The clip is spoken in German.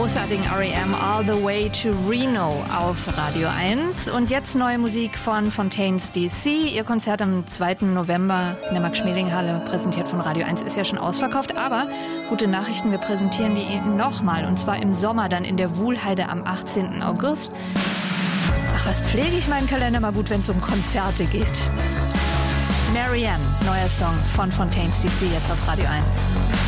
großartigen R.E.M. All the Way to Reno auf Radio 1. Und jetzt neue Musik von Fontaines D.C. Ihr Konzert am 2. November in der Max-Schmeling-Halle, präsentiert von Radio 1, ist ja schon ausverkauft. Aber gute Nachrichten, wir präsentieren die nochmal. Und zwar im Sommer, dann in der Wuhlheide am 18. August. Ach, was pflege ich meinen Kalender mal gut, wenn es um Konzerte geht. Marianne, neuer Song von Fontaines D.C. jetzt auf Radio 1.